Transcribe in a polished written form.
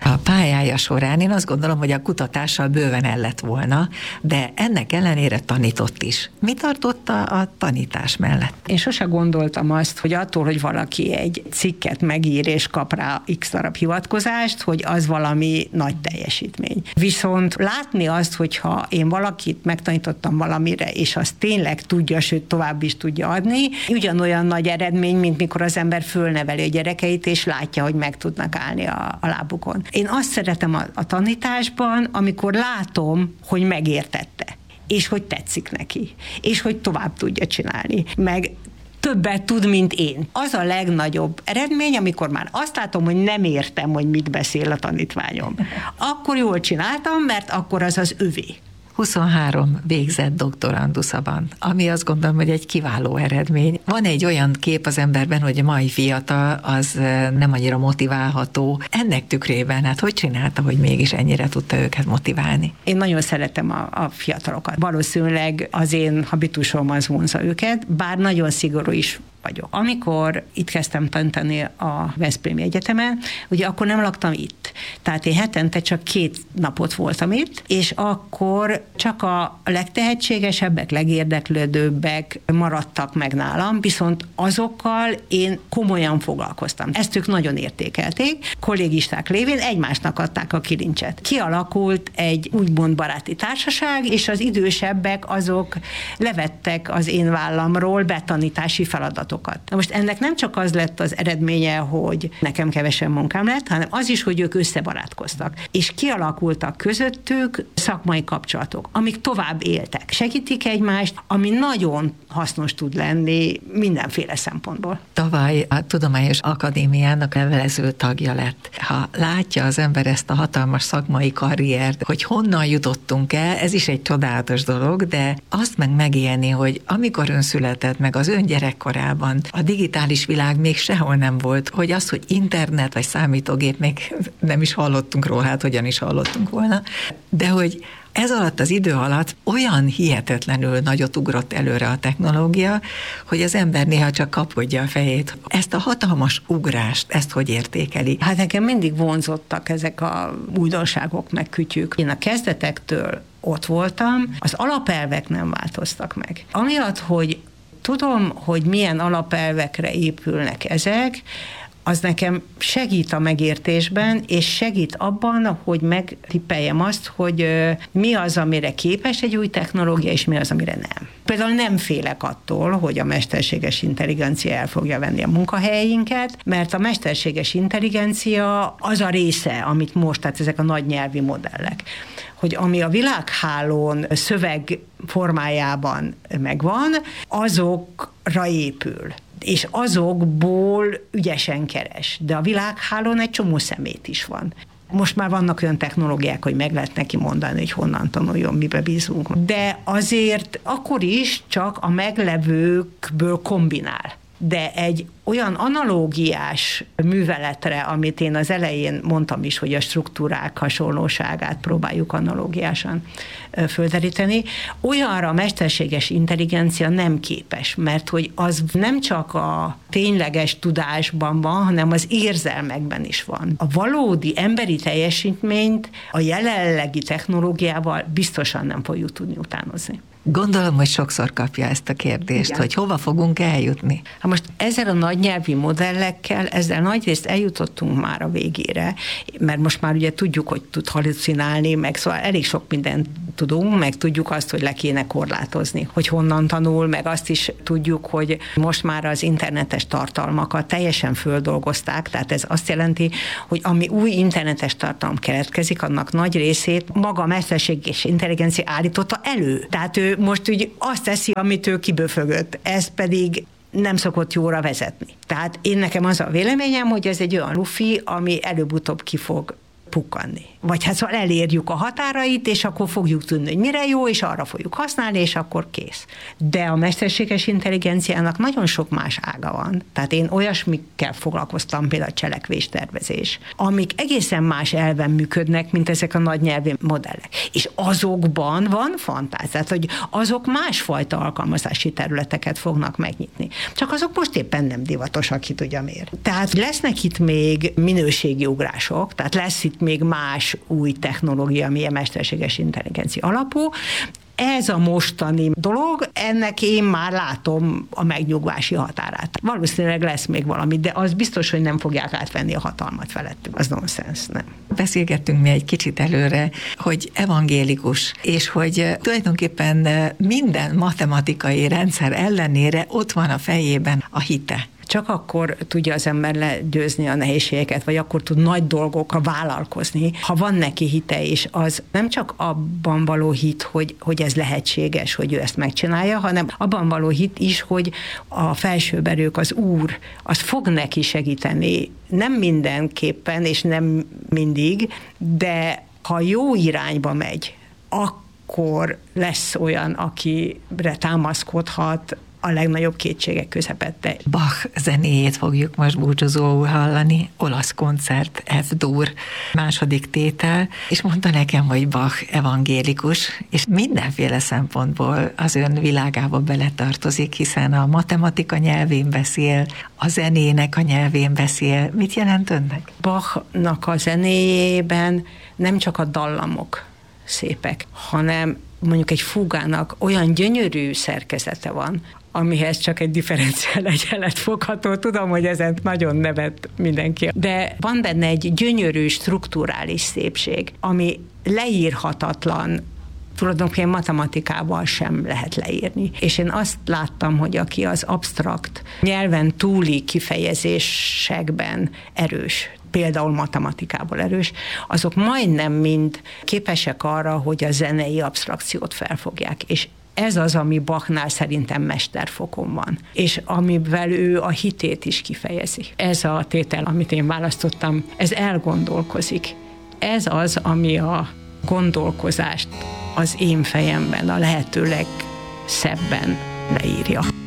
A pályája során én azt gondolom, hogy a kutatással bőven el lett volna, de ennek ellenére tanított is. Mi tartotta a tanítás mellett? Én sose gondoltam azt, hogy attól, hogy valaki egy cikket megír és kap rá x darab hivatkozást, hogy az valami nagy teljesítmény. Viszont látni azt, hogyha én valakit megtanítottam valamire, és azt tényleg tudja, sőt tovább is tudja adni, ugyanolyan nagy eredmény, mint mikor az ember fölneveli a gyerekeit, és látja, hogy meg tudnak állni a lábukon. Én azt szeretem a tanításban, amikor látom, hogy megértette, és hogy tetszik neki, és hogy tovább tudja csinálni, meg többet tud, mint én. Az a legnagyobb eredmény, amikor már azt látom, hogy nem értem, hogy mit beszél a tanítványom. Akkor jól csináltam, mert akkor az az övé. 23 végzett doktoranduszaban, ami azt gondolom, hogy egy kiváló eredmény. Van egy olyan kép az emberben, hogy a mai fiatal az nem annyira motiválható. Ennek tükrében, hát hogy csinálta, hogy mégis ennyire tudta őket motiválni? Én nagyon szeretem a fiatalokat. Valószínűleg az én habitusom az vonza őket, bár nagyon szigorú is vagyok. Amikor itt kezdtem tanítani a Veszprémi Egyetemen, ugye akkor nem laktam itt. Tehát én hetente csak 2 napot voltam itt, és akkor csak a legtehetségesebbek, legérdeklődőbbek maradtak meg nálam, viszont azokkal én komolyan foglalkoztam. Ezt ők nagyon értékelték, kollégisták lévén egymásnak adták a kilincset. Kialakult egy úgymond baráti társaság, és az idősebbek azok levettek az én vállamról betanítási feladatokat. Na most ennek nem csak az lett az eredménye, hogy nekem kevesebb munkám lett, hanem az is, hogy ők összebarátkoztak. És kialakultak közöttük szakmai kapcsolatok, amik tovább éltek. Segítik egymást, ami nagyon hasznos tud lenni mindenféle szempontból. Tavaly a Tudományos Akadémiának levelező tagja lett. Ha látja az ember ezt a hatalmas szakmai karriert, hogy honnan jutottunk el, ez is egy csodálatos dolog, de azt megélni, hogy amikor ön született, meg az ön gyerekkorában a digitális világ még sehol nem volt, hogy az, hogy internet vagy számítógép, még nem is hallottunk róla, hát hogyan is hallottunk volna, de hogy ez alatt az idő alatt olyan hihetetlenül nagyot ugrott előre a technológia, hogy az ember néha csak kapkodja a fejét. Ezt a hatalmas ugrást, ezt hogy értékeli? Hát nekem mindig vonzottak ezek a újdonságok, meg kütyük. Én a kezdetektől ott voltam, az alapelvek nem változtak meg. Amiatt, hogy tudom, hogy milyen alapelvekre épülnek ezek, az nekem segít a megértésben, és segít abban, hogy megtippeljem azt, hogy mi az, amire képes egy új technológia, és mi az, amire nem. Például nem félek attól, hogy a mesterséges intelligencia el fogja venni a munkahelyeinket, mert a mesterséges intelligencia az a része, amit most, tehát ezek a nagy nyelvi modellek, hogy ami a világhálón szöveg formájában megvan, azokra épül, és azokból ügyesen keres. De a világhálón egy csomó szemét is van. Most már vannak olyan technológiák, hogy meg lehet neki mondani, hogy honnan tanuljon, mibe bízunk. De azért akkor is csak a meglevőkből kombinál. De egy olyan analógiás műveletre, amit én az elején mondtam is, hogy a struktúrák hasonlóságát próbáljuk analógiásan földeríteni, olyanra a mesterséges intelligencia nem képes, mert hogy az nem csak a tényleges tudásban van, hanem az érzelmekben is van. A valódi emberi teljesítményt a jelenlegi technológiával biztosan nem fogjuk tudni utánozni. Gondolom, hogy sokszor kapja ezt a kérdést, igen, hogy hova fogunk eljutni. Most ezzel a nagy nyelvi modellekkel, ezzel nagyrészt eljutottunk már a végére, mert most már ugye tudjuk, hogy tud halucinálni, meg szóval elég sok mindent tudunk, meg tudjuk azt, hogy le kéne korlátozni, hogy honnan tanul, meg azt is tudjuk, hogy most már az internetes tartalmakat teljesen földolgozták, tehát ez azt jelenti, hogy ami új internetes tartalom keletkezik, annak nagy részét maga a mesterséges intelligencia állította elő. Tehát ő most úgy azt teszi, amit ő kiböfögött. Ez pedig nem szokott jóra vezetni. Tehát nekem az a véleményem, hogy ez egy olyan lufi, ami előbb-utóbb ki fog pukkanni. Vagy hát szóval elérjük a határait, és akkor fogjuk tudni, hogy mire jó, és arra fogjuk használni, és akkor kész. De a mesterséges intelligenciának nagyon sok más ága van. Tehát én olyasmikkel foglalkoztam, például a cselekvéstervezés, amik egészen más elven működnek, mint ezek a nagy nyelvi modellek. És azokban van fantázia, tehát hogy azok másfajta alkalmazási területeket fognak megnyitni. Csak azok most éppen nem divatosak, ki tudja miért. Tehát lesznek itt még minőségi ugrások, tehát lesz itt még más új technológia, ami a mesterséges intelligencia alapú. Ez a mostani dolog, ennek én már látom a megnyugvási határát. Valószínűleg lesz még valami, de az biztos, hogy nem fogják átvenni a hatalmat felettünk. Az nonsens, nem. Beszélgettünk mi egy kicsit előre, hogy evangélikus, és hogy tulajdonképpen minden matematikai rendszer ellenére ott van a fejében a hite. Csak akkor tudja az ember legyőzni a nehézségeket, vagy akkor tud nagy dolgokra vállalkozni, ha van neki hite, és az nem csak abban való hit, hogy ez lehetséges, hogy ő ezt megcsinálja, hanem abban való hit is, hogy a felsőbb erők, az Úr, az fog neki segíteni. Nem mindenképpen, és nem mindig, de ha jó irányba megy, akkor lesz olyan, akire támaszkodhat a legnagyobb kétségek közepette. Bach zenéjét fogjuk most búcsúzóul hallani, olasz koncert, F-dur, második tétel, és mondta nekem, hogy Bach evangélikus, és mindenféle szempontból az ön világába beletartozik, hiszen a matematika nyelvén beszél, a zenének a nyelvén beszél. Mit jelent önnek? Bachnak a zenéjében nem csak a dallamok szépek, hanem mondjuk egy fugának olyan gyönyörű szerkezete van, amihez csak egy differenciál egyenlet fogható. Tudom, hogy ezen nagyon nevet mindenki. De van benne egy gyönyörű strukturális szépség, ami leírhatatlan, tulajdonképpen matematikával sem lehet leírni. És én azt láttam, hogy aki az absztrakt nyelven túli kifejezésekben erős, például matematikában erős, azok majdnem mind képesek arra, hogy a zenei absztrakciót felfogják. És ez az, ami Bachnál szerintem mesterfokon van, és amivel ő a hitét is kifejezi. Ez a tétel, amit én választottam, ez elgondolkozik. Ez az, ami a gondolkozást az én fejemben a lehető legszebben leírja.